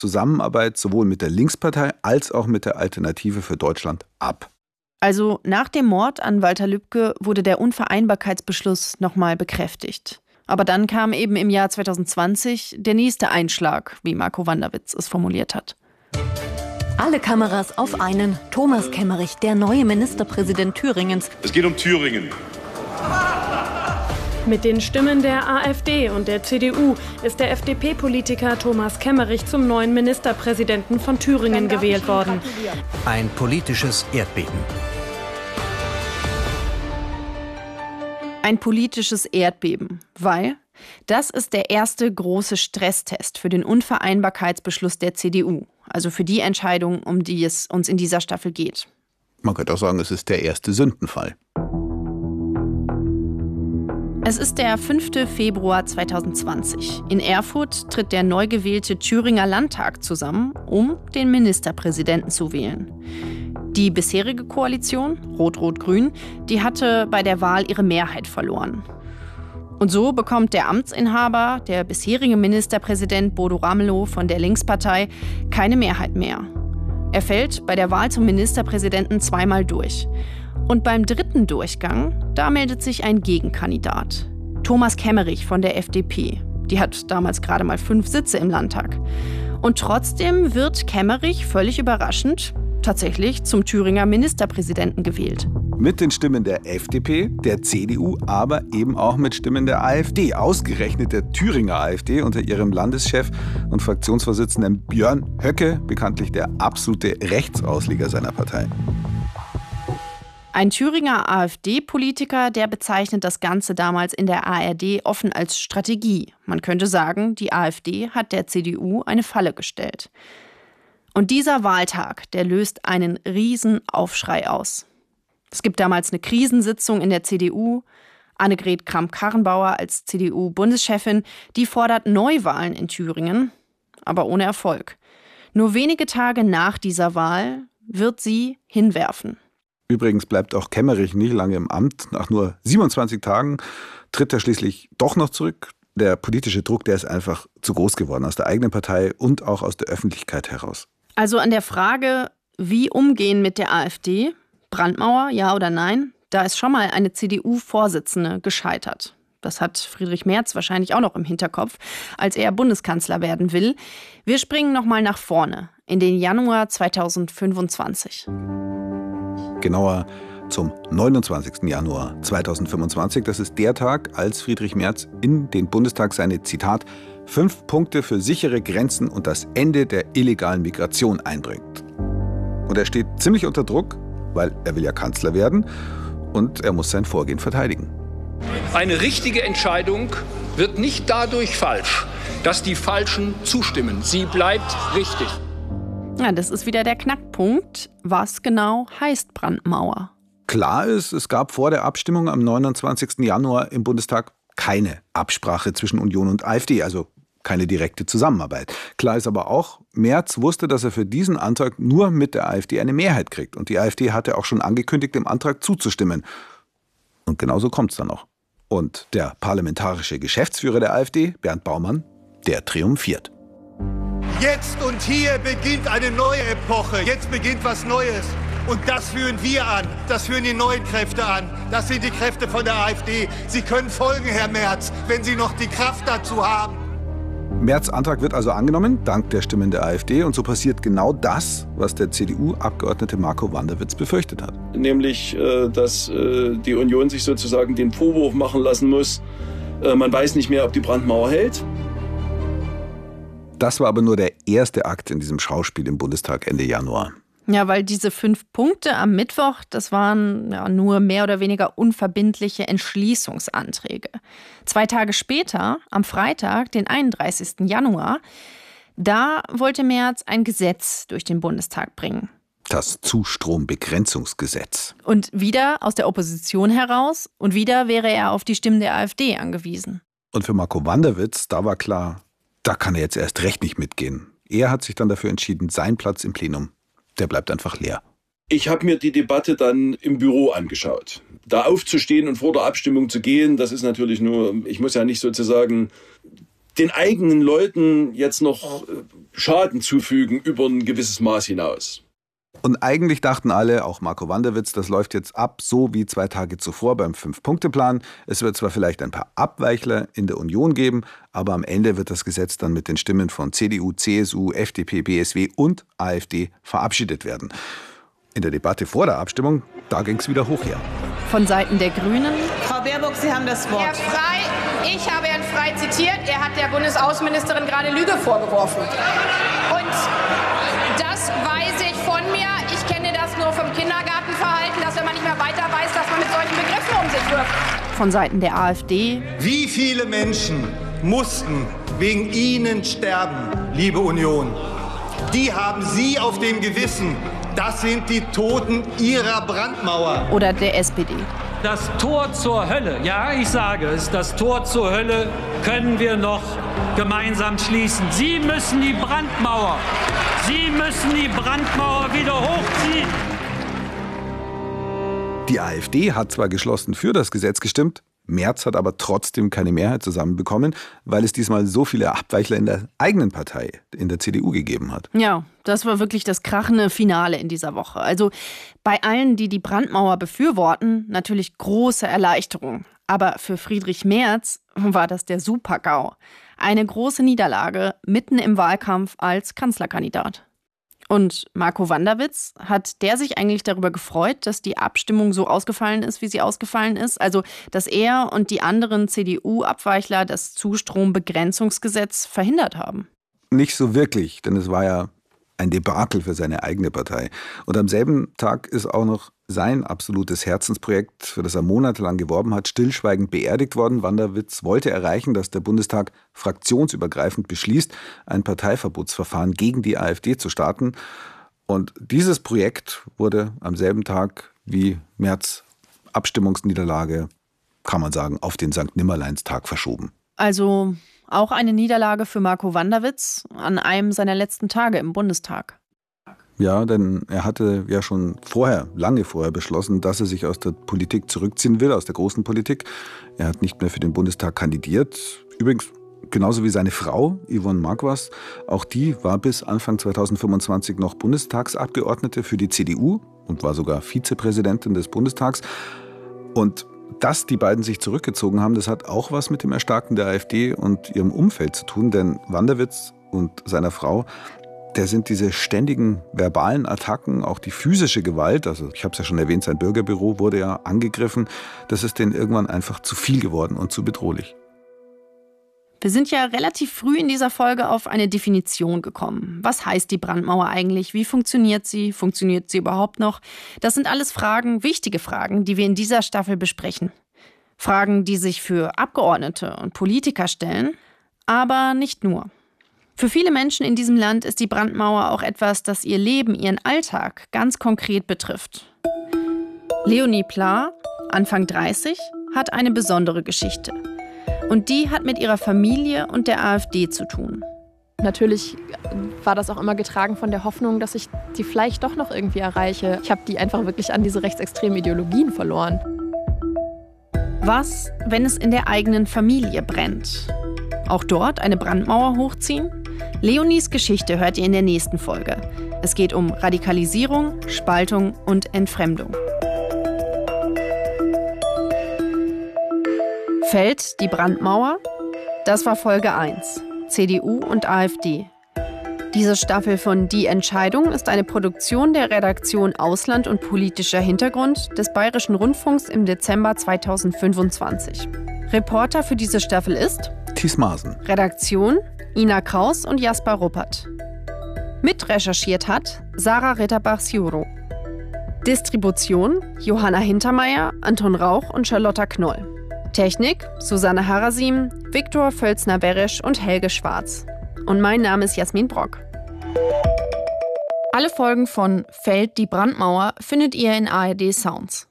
Zusammenarbeit sowohl mit der Linkspartei als auch mit der Alternative für Deutschland ab. Also nach dem Mord an Walter Lübcke wurde der Unvereinbarkeitsbeschluss nochmal bekräftigt. Aber dann kam eben im Jahr 2020 der nächste Einschlag, wie Marco Wanderwitz es formuliert hat. Alle Kameras auf einen. Thomas Kemmerich, der neue Ministerpräsident Thüringens. Es geht um Thüringen. Mit den Stimmen der AfD und der CDU ist der FDP-Politiker Thomas Kemmerich zum neuen Ministerpräsidenten von Thüringen gewählt worden. Ein politisches Erdbeben. Ein politisches Erdbeben, weil das ist der erste große Stresstest für den Unvereinbarkeitsbeschluss der CDU. Also für die Entscheidung, um die es uns in dieser Staffel geht. Man könnte auch sagen, es ist der erste Sündenfall. Es ist der 5. Februar 2020. In Erfurt tritt der neu gewählte Thüringer Landtag zusammen, um den Ministerpräsidenten zu wählen. Die bisherige Koalition, Rot-Rot-Grün, die hatte bei der Wahl ihre Mehrheit verloren. Und so bekommt der Amtsinhaber, der bisherige Ministerpräsident Bodo Ramelow von der Linkspartei, keine Mehrheit mehr. Er fällt bei der Wahl zum Ministerpräsidenten zweimal durch. Und beim dritten Durchgang, da meldet sich ein Gegenkandidat. Thomas Kemmerich von der FDP. Die hat damals gerade mal 5 Sitze im Landtag. Und trotzdem wird Kemmerich völlig überraschend tatsächlich zum Thüringer Ministerpräsidenten gewählt. Mit den Stimmen der FDP, der CDU, aber eben auch mit Stimmen der AfD. Ausgerechnet der Thüringer AfD unter ihrem Landeschef und Fraktionsvorsitzenden Björn Höcke, bekanntlich der absolute Rechtsausleger seiner Partei. Ein Thüringer AfD-Politiker, der bezeichnet das Ganze damals in der ARD offen als Strategie. Man könnte sagen, die AfD hat der CDU eine Falle gestellt. Und dieser Wahltag, der löst einen riesen Aufschrei aus. Es gibt damals eine Krisensitzung in der CDU. Annegret Kramp-Karrenbauer als CDU-Bundeschefin, die fordert Neuwahlen in Thüringen, aber ohne Erfolg. Nur wenige Tage nach dieser Wahl wird sie hinwerfen. Übrigens bleibt auch Kemmerich nicht lange im Amt. Nach nur 27 Tagen tritt er schließlich doch noch zurück. Der politische Druck, der ist einfach zu groß geworden, aus der eigenen Partei und auch aus der Öffentlichkeit heraus. Also an der Frage, wie umgehen mit der AfD, Brandmauer, ja oder nein, da ist schon mal eine CDU-Vorsitzende gescheitert. Das hat Friedrich Merz wahrscheinlich auch noch im Hinterkopf, als er Bundeskanzler werden will. Wir springen noch mal nach vorne, in den Januar 2025. Genauer zum 29. Januar 2025. Das ist der Tag, als Friedrich Merz in den Bundestag seine, Zitat, 5 Punkte für sichere Grenzen und das Ende der illegalen Migration einbringt. Und er steht ziemlich unter Druck, weil er will ja Kanzler werden und er muss sein Vorgehen verteidigen. Eine richtige Entscheidung wird nicht dadurch falsch, dass die Falschen zustimmen. Sie bleibt richtig. Ja, das ist wieder der Knackpunkt. Was genau heißt Brandmauer? Klar ist, es gab vor der Abstimmung am 29. Januar im Bundestag keine Absprache zwischen Union und AfD, also keine direkte Zusammenarbeit. Klar ist aber auch, Merz wusste, dass er für diesen Antrag nur mit der AfD eine Mehrheit kriegt. Und die AfD hatte auch schon angekündigt, dem Antrag zuzustimmen. Und genauso kommt es dann auch. Und der parlamentarische Geschäftsführer der AfD, Bernd Baumann, der triumphiert. Jetzt und hier beginnt eine neue Epoche. Jetzt beginnt was Neues. Und das führen wir an. Das führen die neuen Kräfte an. Das sind die Kräfte von der AfD. Sie können folgen, Herr Merz, wenn Sie noch die Kraft dazu haben. Merz' Antrag wird also angenommen, dank der Stimmen der AfD. Und so passiert genau das, was der CDU-Abgeordnete Marco Wanderwitz befürchtet hat. Nämlich, dass die Union sich sozusagen den Vorwurf machen lassen muss, man weiß nicht mehr, ob die Brandmauer hält. Das war aber nur der erste Akt in diesem Schauspiel im Bundestag Ende Januar. Ja, weil diese 5 Punkte am Mittwoch, das waren ja nur mehr oder weniger unverbindliche Entschließungsanträge. 2 Tage später, am Freitag, den 31. Januar, da wollte Merz ein Gesetz durch den Bundestag bringen. Das Zustrombegrenzungsgesetz. Und wieder aus der Opposition heraus und wieder wäre er auf die Stimmen der AfD angewiesen. Und für Marco Wanderwitz, da war klar, da kann er jetzt erst recht nicht mitgehen. Er hat sich dann dafür entschieden, sein Platz im Plenum, der bleibt einfach leer. Ich habe mir die Debatte dann im Büro angeschaut. Da aufzustehen und vor der Abstimmung zu gehen, das ist natürlich nur, ich muss ja nicht sozusagen den eigenen Leuten jetzt noch Schaden zufügen über ein gewisses Maß hinaus. Und eigentlich dachten alle, auch Marco Wanderwitz, das läuft jetzt ab, so wie 2 Tage zuvor beim 5-Punkte-Plan. Es wird zwar vielleicht ein paar Abweichler in der Union geben, aber am Ende wird das Gesetz dann mit den Stimmen von CDU, CSU, FDP, BSW und AfD verabschiedet werden. In der Debatte vor der Abstimmung, da ging es wieder hoch her. Von Seiten der Grünen: Frau Baerbock, Sie haben das Wort. Herr Frey, ich habe Herrn Frey zitiert. Er hat der Bundesaußenministerin gerade Lüge vorgeworfen. Und das weiß ich von mir. Ich kenne das nur vom Kindergartenverhalten, dass wenn man nicht mehr weiter weiß, dass man mit solchen Begriffen um sich wirft. Von Seiten der AfD: Wie viele Menschen mussten wegen Ihnen sterben, liebe Union? Die haben Sie auf dem Gewissen. Das sind die Toten Ihrer Brandmauer. Oder der SPD: Das Tor zur Hölle, ja, ich sage es, das Tor zur Hölle können wir noch gemeinsam schließen. Sie müssen die Brandmauer wieder hochziehen. Die AfD hat zwar geschlossen für das Gesetz gestimmt, Merz hat aber trotzdem keine Mehrheit zusammenbekommen, weil es diesmal so viele Abweichler in der eigenen Partei, in der CDU, gegeben hat. Ja, das war wirklich das krachende Finale in dieser Woche. Also bei allen, die die Brandmauer befürworten, natürlich große Erleichterung. Aber für Friedrich Merz war das der Super-GAU. Eine große Niederlage mitten im Wahlkampf als Kanzlerkandidat. Und Marco Wanderwitz, hat der sich eigentlich darüber gefreut, dass die Abstimmung so ausgefallen ist, wie sie ausgefallen ist? Also, dass er und die anderen CDU-Abweichler das Zustrombegrenzungsgesetz verhindert haben? Nicht so wirklich, denn es war ja ein Debakel für seine eigene Partei. Und am selben Tag ist auch noch sein absolutes Herzensprojekt, für das er monatelang geworben hat, stillschweigend beerdigt worden. Wanderwitz wollte erreichen, dass der Bundestag fraktionsübergreifend beschließt, ein Parteiverbotsverfahren gegen die AfD zu starten. Und dieses Projekt wurde am selben Tag wie Merz' Abstimmungsniederlage, kann man sagen, auf den Sankt-Nimmerleins-Tag verschoben. Also auch eine Niederlage für Marco Wanderwitz an einem seiner letzten Tage im Bundestag. Ja, denn er hatte ja schon lange vorher beschlossen, dass er sich aus der Politik zurückziehen will, aus der großen Politik. Er hat nicht mehr für den Bundestag kandidiert. Übrigens genauso wie seine Frau, Yvonne Marquardt. Auch die war bis Anfang 2025 noch Bundestagsabgeordnete für die CDU und war sogar Vizepräsidentin des Bundestags. Und dass die beiden sich zurückgezogen haben, das hat auch was mit dem Erstarken der AfD und ihrem Umfeld zu tun. Denn Wanderwitz und seiner Frau, der sind diese ständigen verbalen Attacken, auch die physische Gewalt, also ich habe es ja schon erwähnt, sein Bürgerbüro wurde ja angegriffen, das ist denen irgendwann einfach zu viel geworden und zu bedrohlich. Wir sind ja relativ früh in dieser Folge auf eine Definition gekommen. Was heißt die Brandmauer eigentlich? Wie funktioniert sie? Funktioniert sie überhaupt noch? Das sind alles Fragen, wichtige Fragen, die wir in dieser Staffel besprechen. Fragen, die sich für Abgeordnete und Politiker stellen, aber nicht nur. Für viele Menschen in diesem Land ist die Brandmauer auch etwas, das ihr Leben, ihren Alltag ganz konkret betrifft. Leonie Pla, Anfang 30, hat eine besondere Geschichte. Und die hat mit ihrer Familie und der AfD zu tun. Natürlich war das auch immer getragen von der Hoffnung, dass ich die vielleicht doch noch irgendwie erreiche. Ich habe die einfach wirklich an diese rechtsextremen Ideologien verloren. Was, wenn es in der eigenen Familie brennt? Auch dort eine Brandmauer hochziehen? Leonies Geschichte hört ihr in der nächsten Folge. Es geht um Radikalisierung, Spaltung und Entfremdung. Fällt die Brandmauer? Das war Folge 1, CDU und AfD. Diese Staffel von Die Entscheidung ist eine Produktion der Redaktion Ausland und politischer Hintergrund des Bayerischen Rundfunks im Dezember 2025. Reporter für diese Staffel ist Thies Maaßen. Redaktion Ina Kraus und Jasper Ruppert. Mitrecherchiert hat Sarah Ritterbach-Siuro. Distribution Johanna Hintermeier, Anton Rauch und Charlotta Knoll. Technik Susanne Harasim, Viktor Völzner-Beresch und Helge Schwarz. Und mein Name ist Jasmin Brock. Alle Folgen von Fällt die Brandmauer findet ihr in ARD Sounds.